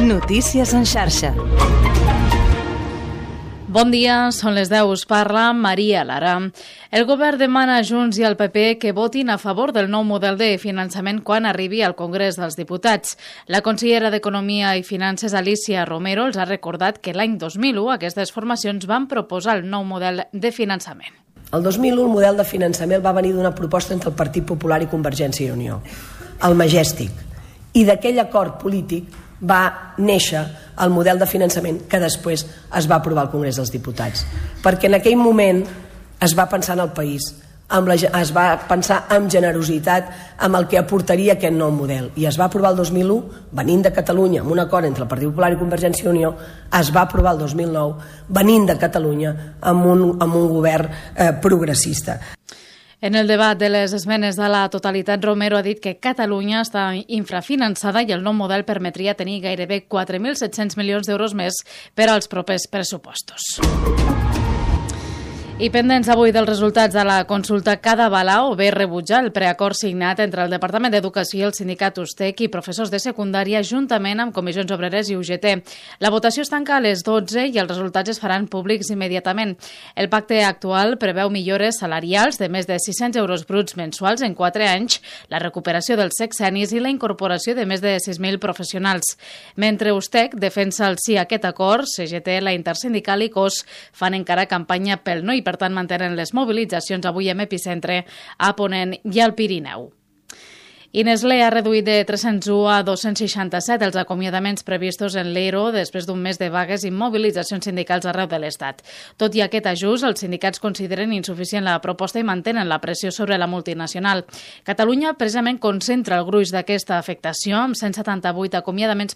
Notícies en xarxa. Bon dia, són les 10, us parla Maria Lara. El govern demana a Junts i al PP que votin a favor del nou model de finançament quan arribi al Congrés dels Diputats. La consellera d'Economia i Finances, Alícia Romero, els ha recordat que l'any 2001 aquestes formacions van proposar el nou model de finançament. El 2001 el model de finançament va venir d'una proposta entre el Partit Popular i Convergència i Unió, el Majestic, i d'aquell acord polític va néixer el model de finançament que després es va aprovar al Congrés dels Diputats. Perquè en aquell moment es va pensar en el país, es va pensar amb generositat amb el que aportaria aquest nou model. I es va aprovar el 2001, venint de Catalunya, amb un acord entre el Partit Popular i Convergència i Unió, es va aprovar el 2009, venint de Catalunya, amb un govern progressista. En el debat de les esmenes de la totalitat, Romero ha dit que Catalunya està infrafinançada i el nou model permetria tenir gairebé 4.700 milions d'euros més per als propers pressupostos. I pendents avui dels resultats de la consulta Cada-Balau, ve rebutjar el preacord signat entre el Departament d'Educació i el sindicat USTEC i professors de secundària juntament amb Comissions Obreres i UGT. La votació es tanca a les 12 i els resultats es faran públics immediatament. El pacte actual preveu millores salarials de més de 600 euros bruts mensuals en 4 anys, la recuperació dels sexennis i la incorporació de més de 6.000 professionals. Mentre USTEC defensa el sí a aquest acord, CGT, la Intersindical i COS fan encara campanya pel no i per tant mantenen les mobilitzacions avui amb epicentre a Ponent i al Pirineu. I Nestlé ha reduït de 301 a 267 els acomiadaments previstos en l'ERO després d'un mes de vagues i mobilitzacions sindicals arreu de l'Estat. Tot i aquest ajust, els sindicats consideren insuficient la proposta i mantenen la pressió sobre la multinacional. Catalunya precisament concentra el gruix d'aquesta afectació amb 178 acomiadaments